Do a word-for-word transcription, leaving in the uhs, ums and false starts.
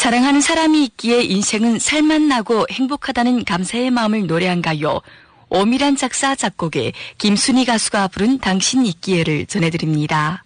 사랑하는 사람이 있기에 인생은 살맛나고 행복하다는 감사의 마음을 노래한 가요. 오미란 작사 작곡의 김순희 가수가 부른 당신 있기에를 전해드립니다.